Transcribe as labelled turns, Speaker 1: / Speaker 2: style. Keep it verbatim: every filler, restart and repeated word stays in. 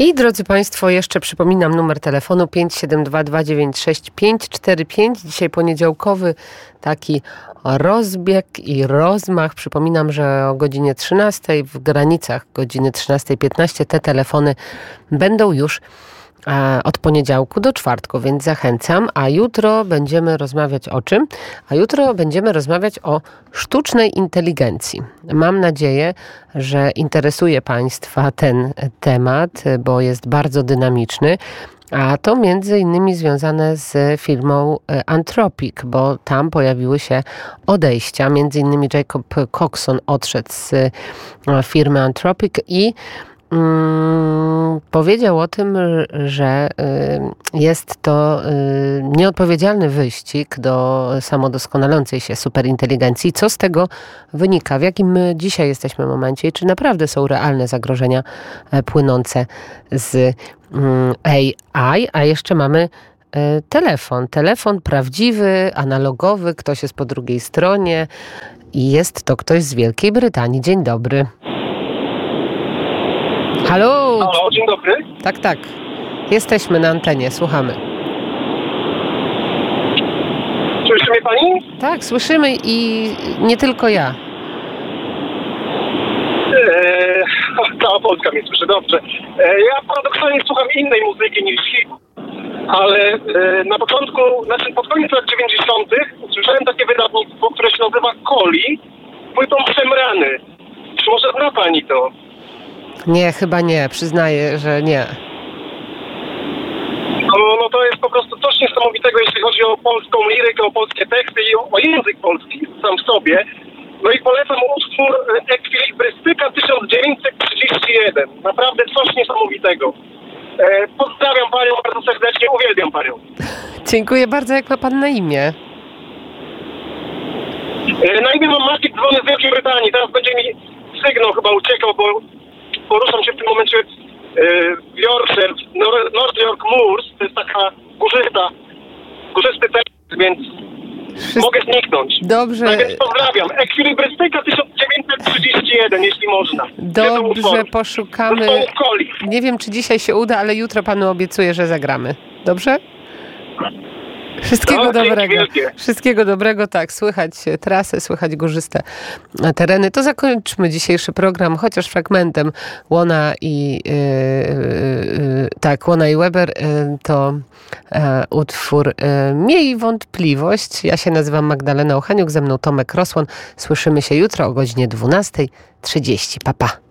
Speaker 1: I drodzy Państwo, jeszcze przypominam numer telefonu pięć siedem dwa, dwa dziewięć sześć, pięć cztery pięć. Dzisiaj poniedziałkowy taki rozbieg i rozmach. Przypominam, że o godzinie trzynastej, w granicach godziny trzynasta piętnaście te telefony będą już od poniedziałku do czwartku, więc zachęcam. A jutro będziemy rozmawiać o czym? A jutro będziemy rozmawiać o sztucznej inteligencji. Mam nadzieję, że interesuje Państwa ten temat, bo jest bardzo dynamiczny. A to między innymi związane z firmą Anthropic, bo tam pojawiły się odejścia. Między innymi Jacob Coxon odszedł z firmy Anthropic i Hmm, powiedział o tym, że y, jest to y, nieodpowiedzialny wyścig do samodoskonalącej się superinteligencji. Co z tego wynika? W jakim my dzisiaj jesteśmy momencie i czy naprawdę są realne zagrożenia e, płynące z y, A I? A jeszcze mamy y, telefon. Telefon prawdziwy, analogowy. Ktoś jest po drugiej stronie i jest to ktoś z Wielkiej Brytanii. Dzień dobry. Halo?
Speaker 2: Halo, dzień dobry.
Speaker 1: Tak, tak. Jesteśmy na antenie, słuchamy.
Speaker 2: Słyszy mnie pani?
Speaker 1: Tak, słyszymy i nie tylko ja.
Speaker 2: Eee, cała Polska mnie słyszy, dobrze. Eee, ja paradoksalnie słucham innej muzyki niż hip, ale e, na początku, znaczy pod koniec lat dziewięćdziesiątych usłyszałem takie wydawnictwo, które się nazywa Koli, płytą Szemrany. Czy może zna pani to?
Speaker 1: Nie, chyba nie. Przyznaję, że nie.
Speaker 2: No, no to jest po prostu coś niesamowitego, jeśli chodzi o polską lirykę, o polskie teksty i o, o język polski sam w sobie. No i polecam utwór Ekwilibrystyka tysiąc dziewięćset trzydzieści jeden. Naprawdę coś niesamowitego. E, pozdrawiam panią bardzo serdecznie, uwielbiam panią.
Speaker 1: Dziękuję bardzo. Jak ma pan na imię?
Speaker 2: E, na imię mam Maciek, dzwonię z Wielkiej Brytanii. Teraz będzie mi sygnał chyba uciekał, bo poruszam się w tym momencie w Yorkshire, North York Moors, to jest taka górzysta, górzysty teren, więc Wszystko... mogę zniknąć.
Speaker 1: Dobrze.
Speaker 2: Tak więc pozdrawiam. Ekwilibrystyka tysiąc dziewięćset trzydzieści jeden, jeśli można.
Speaker 1: Dobrze, poszukamy. Nie wiem, czy dzisiaj się uda, ale jutro panu obiecuję, że zagramy. Dobrze? Wszystkiego no, dobrego. Wszystkiego dobrego, tak. Słychać trasę, słychać górzyste tereny. To zakończmy dzisiejszy program, chociaż fragmentem Łona i yy, yy, tak, Łona i Weber yy, to yy, utwór yy, Miej wątpliwość. Ja się nazywam Magdalena Ochaniuk, ze mną Tomek Rosłon. Słyszymy się jutro o godzinie dwunasta trzydzieści. Pa, pa.